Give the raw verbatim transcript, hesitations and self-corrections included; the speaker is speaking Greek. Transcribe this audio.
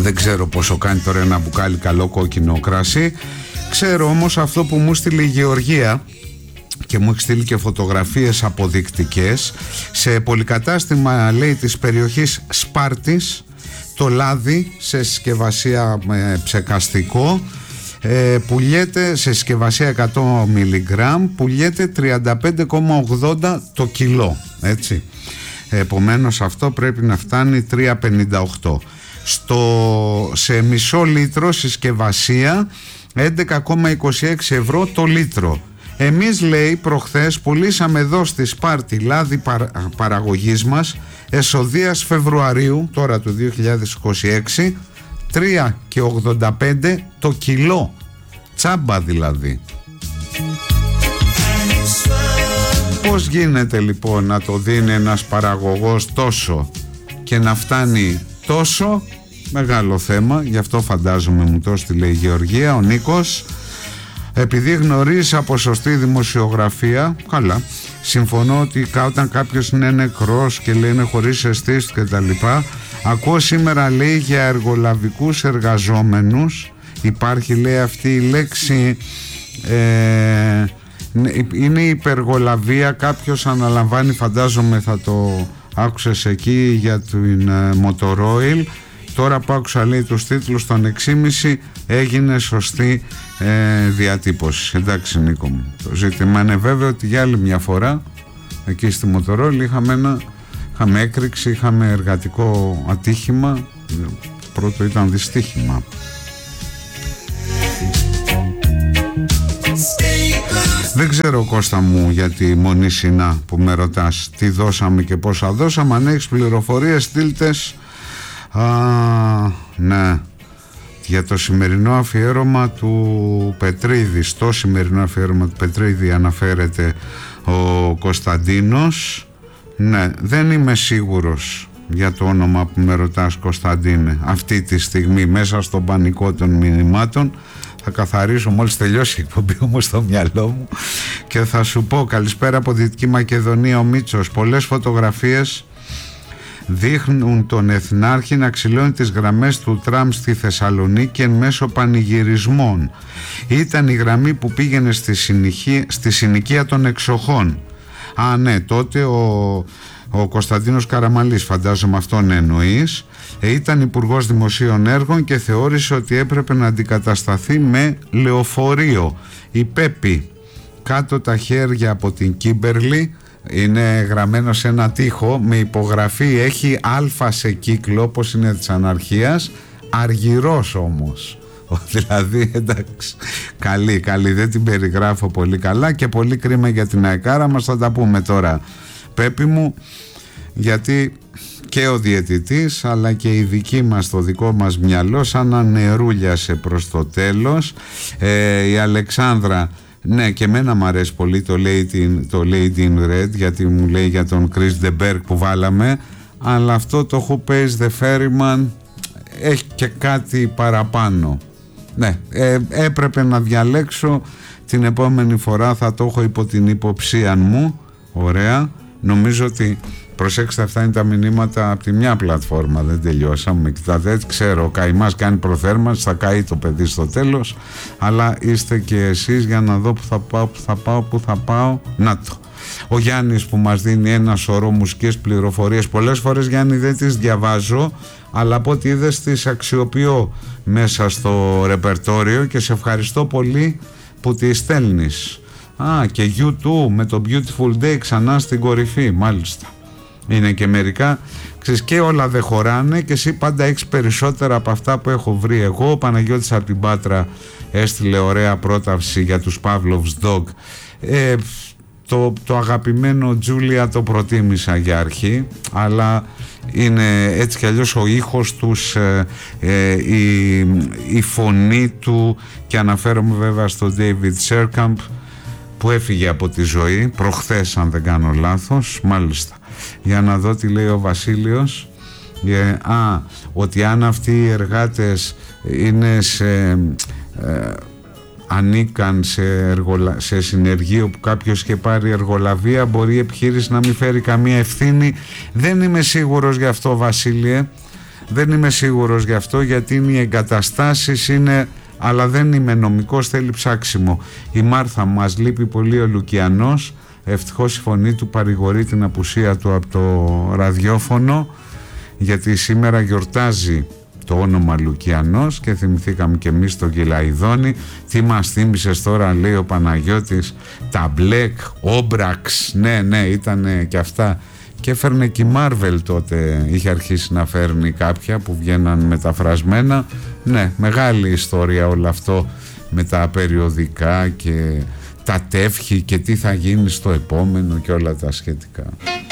Δεν ξέρω πόσο κάνει τώρα ένα μπουκάλι καλό κόκκινο κρασί. Ξέρω όμως αυτό που μου στείλε η Γεωργία και μου έχει στείλει και φωτογραφίες αποδεικτικές. Σε πολυκατάστημα, λέει, της περιοχής Σπάρτης, το λάδι σε συσκευασία με ψεκαστικό ε, πουλιέται σε συσκευασία εκατό μιλιγκράμμ, πουλιέται τριάντα πέντε κόμμα ογδόντα το κιλό, έτσι. Επομένως αυτό πρέπει να φτάνει τρία πενήντα οκτώ. Στο, σε μισό λίτρο συσκευασία έντεκα κόμμα είκοσι έξι ευρώ το λίτρο. Εμείς, λέει, προχθές πουλήσαμε εδώ στη Σπάρτη λάδι παρα, παραγωγής μας εσοδείας Φεβρουαρίου τώρα του δύο χιλιάδες είκοσι έξι, τρία και ογδόντα πέντε το κιλό, τσάμπα δηλαδή. Πώς γίνεται λοιπόν να το δίνει ένας παραγωγός τόσο και να φτάνει τόσο? Μεγάλο θέμα, γι' αυτό φαντάζομαι μου το στείλε η Γεωργία, ο Νίκος. Επειδή γνωρίζει από σωστή δημοσιογραφία, καλά, συμφωνώ ότι όταν κάποιος είναι νεκρός και λέει είναι χωρίς αισθήσεις και τα λοιπά, ακούω σήμερα, λέει, για εργολαβικούς εργαζόμενους, υπάρχει, λέει, αυτή η λέξη, ε, είναι υπεργολαβία, κάποιος αναλαμβάνει, φαντάζομαι θα το άκουσες εκεί για την Motoroil. Τώρα που άκουσα, λέει, τους τίτλους των έξι και μισή έγινε σωστή ε, διατύπωση. Εντάξει, Νίκο μου, το ζήτημα είναι βέβαιο ότι για άλλη μια φορά εκεί στη Motorola είχαμε, ένα, είχαμε έκρηξη, είχαμε εργατικό ατύχημα. Το πρώτο ήταν δυστύχημα. Δεν ξέρω, Κώστα μου, για τη Μονή Σινά που με ρωτάς τι δώσαμε και πόσα δώσαμε. Αν έχεις πληροφορίες στείλτες. Α, ναι, για το σημερινό αφιέρωμα του Πετρίδη. Στο σημερινό αφιέρωμα του Πετρίδη αναφέρεται ο Κωνσταντίνος. Ναι, δεν είμαι σίγουρος για το όνομα που με ρωτάς, Κωνσταντίνε, αυτή τη στιγμή μέσα στον πανικό των μηνυμάτων. Θα καθαρίσω μόλις τελειώσει η εκπομπή όμως στο μυαλό μου και θα σου πω. Καλησπέρα από Δυτική Μακεδονία, ο Μίτσος. Πολλές φωτογραφίες δείχνουν τον Εθνάρχη να ξυλώνει τις γραμμές του τραμ στη Θεσσαλονίκη εν μέσω πανηγυρισμών. Ήταν η γραμμή που πήγαινε στη, συνοικία, στη συνοικία των εξοχών. Α, ναι, τότε ο, ο Κωνσταντίνος Καραμαλής, φαντάζομαι αυτόν εννοείς, ε, ήταν υπουργός δημοσίων έργων και θεώρησε ότι έπρεπε να αντικατασταθεί με λεωφορείο. Η Πέπη, κάτω τα χέρια από την Κίμπερλι, είναι γραμμένο σε ένα τοίχο με υπογραφή, έχει α σε κύκλο όπως είναι της αναρχίας, αργυρός όμως. Δηλαδή, εντάξει, καλή, καλή, δεν την περιγράφω πολύ καλά και πολύ κρίμα για την αεκάρα μας. Θα τα πούμε τώρα, Πέπη μου, γιατί και ο διαιτητής αλλά και η δική μας, το δικό μας μυαλό σαν να νερούλιασε προς το τέλος. ε, η Αλεξάνδρα, ναι, και εμένα μου αρέσει πολύ το Lady, το Lady in Red, γιατί μου λέει για τον Chris de Berg που βάλαμε, αλλά αυτό το Who Pays the Ferryman έχει και κάτι παραπάνω. Ναι, ε, έπρεπε να διαλέξω. Την επόμενη φορά θα το έχω υπό την υποψία μου. Ωραία. Νομίζω ότι, προσέξτε, αυτά είναι τα μηνύματα από τη μια πλατφόρμα, δεν τελειώσαμε. Δεν ξέρω, ο καημάς κάνει προθέρμανση, θα καεί το παιδί στο τέλος, αλλά είστε και εσείς για να δω που θα πάω, που θα πάω, που θα πάω. Να το. Ο Γιάννης που μας δίνει ένα σωρό μουσικές πληροφορίες. Πολλές φορές, Γιάννη, δεν τις διαβάζω, αλλά από ό,τι είδες τις αξιοποιώ μέσα στο ρεπερτόριο και σε ευχαριστώ πολύ που τις στέλνεις. Α, και γιου τού με το Beautiful Day ξανά στην κορυφή, μάλιστα. Είναι και μερικά, ξέρεις, και όλα δεν χωράνε και εσύ πάντα έχεις περισσότερα από αυτά που έχω βρει εγώ. Ο Παναγιώτης από την Πάτρα έστειλε ωραία πρόταση για τους Pavlov's Dog. Ε, το, το αγαπημένο Τζούλια το προτίμησα για αρχή, αλλά είναι έτσι κι αλλιώς ο ήχος τους, ε, ε, η, η φωνή του, και αναφέρομαι βέβαια στο David Serkamp που έφυγε από τη ζωή προχθές, αν δεν κάνω λάθος, μάλιστα. Για να δω τι λέει ο Βασίλειος. ε, Α, ότι αν αυτοί οι εργάτες είναι σε, ε, ανήκαν σε, εργολα... σε συνεργείο που κάποιος είχε πάρει εργολαβία, μπορεί η επιχείρηση να μην φέρει καμία ευθύνη. Δεν είμαι σίγουρος γι' αυτό, Βασίλειε. Δεν είμαι σίγουρος γι' αυτό, γιατί είναι οι εγκαταστάσεις είναι, αλλά δεν είμαι νομικός, θέλει ψάξιμο. Η Μάρθα, μας λείπει πολύ ο Λουκιανός, ευτυχώς η φωνή του παρηγορεί την απουσία του από το ραδιόφωνο, γιατί σήμερα γιορτάζει το όνομα Λουκιανός και θυμηθήκαμε και εμείς τον Κυλαϊδόνη. Τι μας θύμισες τώρα, λέει ο Παναγιώτης, τα Μπλεκ, Όμπραξ, ναι ναι ήταν και αυτά, και έφερνε και η Marvel τότε, είχε αρχίσει να φέρνει κάποια που βγαίναν μεταφρασμένα. Ναι, μεγάλη ιστορία όλο αυτό με τα περιοδικά και τα τεύχη και τι θα γίνει στο επόμενο και όλα τα σχετικά.